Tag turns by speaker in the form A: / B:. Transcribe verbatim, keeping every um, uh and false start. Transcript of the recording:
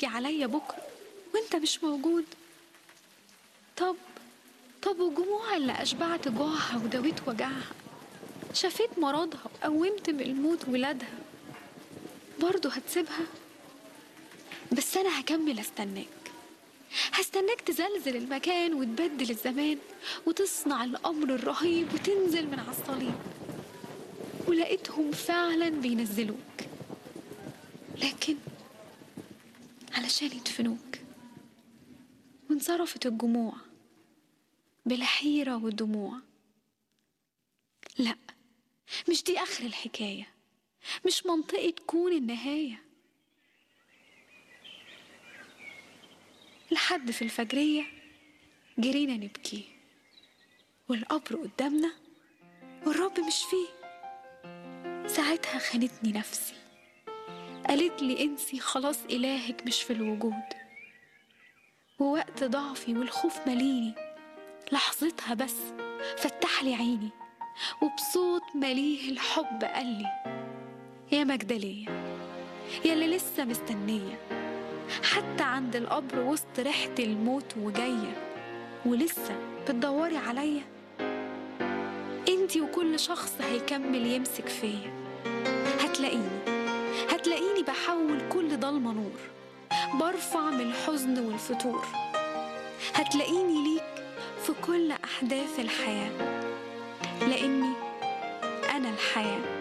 A: هيجي عليا بكرة وانت مش موجود. طب طب والجموع اللي أشبعت جوعها وداويت وجعها، شفيت مرضها وقومت من الموت ولادها، برضه هتسيبها؟ بس أنا هكمل استناك، هستناك تزلزل المكان وتبدل الزمان وتصنع الأمر الرهيب وتنزل من على الصليب. ولقيتهم فعلا بينزلوك، لكن علشان يدفنوك. وانصرفت الجموع بالحيرة والدموع. لا، مش دي آخر الحكاية، مش منطقة تكون النهاية. لحد في الفجرية جرينا نبكي، والقبر قدامنا والرب مش فيه. ساعتها خانتني نفسي، قالت لي انسي خلاص إلهك مش في الوجود. ووقت ضعفي والخوف مليني، لحظتها بس فتح لي عيني، وبصوت مليه الحب قال لي: يا مجدلية، يا اللي لسه مستنية حتى عند القبر وسط ريحة الموت وجاية، ولسه بتدوري عليا. انتي وكل شخص هيكمل يمسك فيا، هتلاقيني هتلاقيني بحول كل ضلمة نور، برفع من الحزن والفتور. هتلاقيني ليك في كل أحداث الحياة، لأني أنا الحياة.